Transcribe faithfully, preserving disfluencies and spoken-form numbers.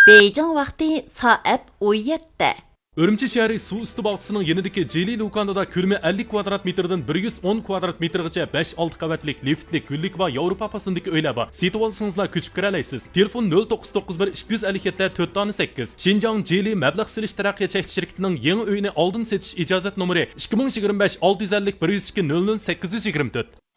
Beijing vaqti soat o'n yetti. Urumchi shahri suv usti bog'chisining yanidagi Jeli do'konida ko'lami ellik kvadrat metrdan bir yuz o'n kvadrat metrgacha besh olti qavatlik liftli gullik va Yevropa pasındagi uylar bor. Setib olsangizlar ko'chib kira olasiz. Telefon nol to'qqiz to'qqiz bir ikki yuz ellik yetti to'rt sakkiz. Xinjiang Jeli mablag' silish taraqqiyot chekish shirkatining yangi uyini oldin setish ijozat nomeri ikki ming yigirma besh olti yuz ellik bir yuz ikki nol nol sakkiz yuz yigirma to'rt.